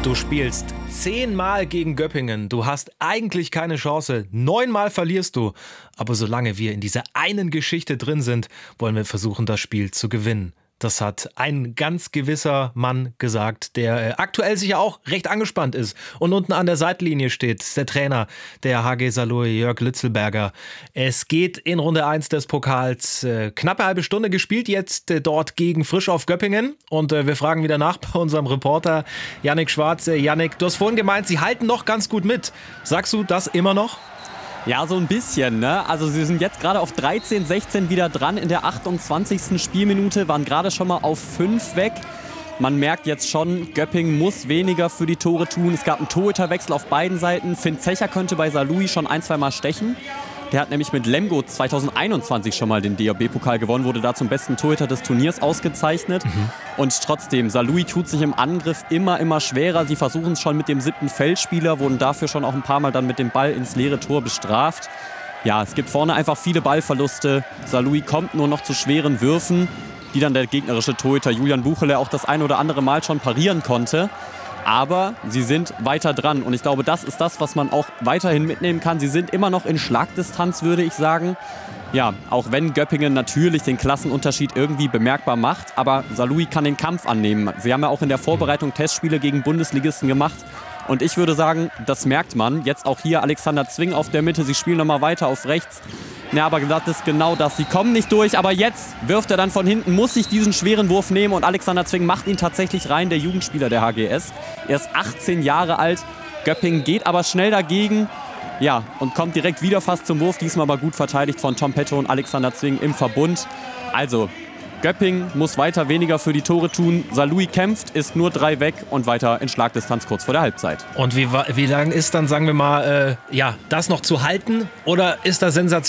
Du spielst 10-mal gegen Göppingen. Du hast eigentlich keine Chance. 9-mal verlierst du. Aber solange wir in dieser einen Geschichte drin sind, wollen wir versuchen, das Spiel zu gewinnen. Das hat ein ganz gewisser Mann gesagt, der aktuell sicher auch recht angespannt ist und unten an der Seitenlinie steht. Das ist der Trainer der HG Saarlouis, Jörg Litzelberger. Es geht in Runde 1 des Pokals. Knappe halbe Stunde gespielt jetzt dort gegen Frisch auf Göppingen. Und wir fragen wieder nach bei unserem Reporter Yannick Schwarz. Yannick, du hast vorhin gemeint, sie halten noch ganz gut mit. Sagst du das immer noch? Ja, so ein bisschen, ne? Also sie sind jetzt gerade auf 13-16 wieder dran in der 28. Spielminute, waren gerade schon mal auf 5 weg. Man merkt jetzt schon, Göppingen muss weniger für die Tore tun. Es gab einen Torhüterwechsel auf beiden Seiten. Finn Zecher könnte bei Saarlouis schon 1-2 Mal stechen. Der hat nämlich mit Lemgo 2021 schon mal den DRB-Pokal gewonnen, wurde da zum besten Torhüter des Turniers ausgezeichnet. Und trotzdem, Saarlouis tut sich im Angriff immer schwerer. Sie versuchen es schon mit dem 7. Feldspieler, wurden dafür schon auch ein paar Mal dann mit dem Ball ins leere Tor bestraft. Ja, es gibt vorne einfach viele Ballverluste. Saarlouis kommt nur noch zu schweren Würfen, die dann der gegnerische Torhüter Julian Buchele auch das ein oder andere Mal schon parieren konnte. Aber sie sind weiter dran und ich glaube, das ist das, was man auch weiterhin mitnehmen kann. Sie sind immer noch in Schlagdistanz, würde ich sagen. Ja, auch wenn Göppingen natürlich den Klassenunterschied irgendwie bemerkbar macht, aber Saarlouis kann den Kampf annehmen. Sie haben ja auch in der Vorbereitung Testspiele gegen Bundesligisten gemacht. Und ich würde sagen, das merkt man. Jetzt auch hier Alexander Zwing auf der Mitte. Sie spielen nochmal weiter auf rechts. Ja, aber das ist genau das. Sie kommen nicht durch, aber jetzt wirft er dann von hinten, muss sich diesen schweren Wurf nehmen und Alexander Zwing macht ihn tatsächlich rein, der Jugendspieler der HGS. Er ist 18 Jahre alt. Göppingen geht aber schnell dagegen. Ja, und kommt direkt wieder fast zum Wurf. Diesmal aber gut verteidigt von Tom Petto und Alexander Zwing im Verbund. Also, Göppingen muss weiter weniger für die Tore tun. Saarlouis kämpft, ist nur 3 weg und weiter in Schlagdistanz kurz vor der Halbzeit. Und wie lang ist dann, sagen wir mal, das noch zu halten? Oder ist da Sensation